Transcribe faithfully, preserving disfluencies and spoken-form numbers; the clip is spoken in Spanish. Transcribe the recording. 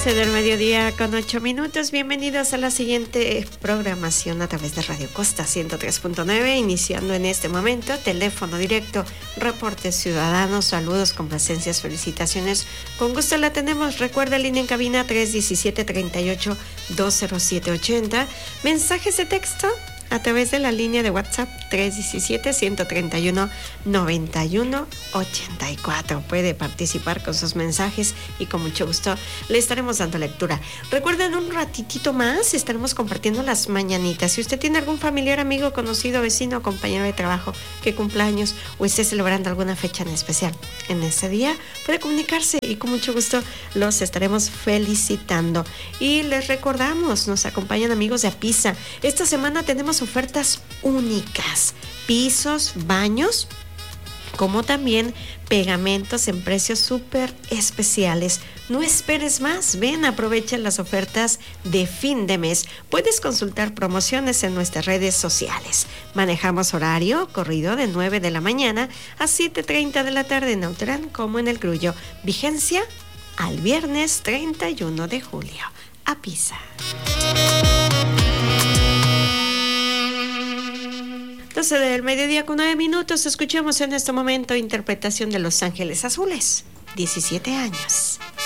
doce del mediodía con ocho minutos. Bienvenidos a la siguiente programación a través de Radio Costa ciento tres punto nueve. Iniciando en este momento, teléfono directo, reportes ciudadanos, saludos, complacencias, felicitaciones. Con gusto la tenemos. Recuerda, línea en cabina tres diecisiete, treinta y ocho, dos cero siete ochenta. Mensajes de texto a través de la línea de WhatsApp tres diecisiete, ciento treinta y uno, noventa y uno, ochenta y cuatro. Puede participar con sus mensajes y con mucho gusto le estaremos dando lectura. Recuerden, un ratitito más estaremos compartiendo las mañanitas. Si usted tiene algún familiar, amigo, conocido, vecino, compañero de trabajo que cumpla años o esté celebrando alguna fecha en especial en ese día, puede comunicarse y con mucho gusto los estaremos felicitando. Y les recordamos, nos acompañan amigos de Apisa. Esta semana tenemos ofertas únicas, pisos, baños, como también pegamentos en precios súper especiales. No esperes más, ven, aprovecha las ofertas de fin de mes. Puedes consultar promociones en nuestras redes sociales. Manejamos horario corrido de nueve de la mañana a siete treinta de la tarde en Autlán como en El Grullo. Vigencia al viernes treinta y uno de julio. Apisa. doce del mediodía con nueve minutos. Escuchemos en este momento interpretación de Los Ángeles Azules, diecisiete años.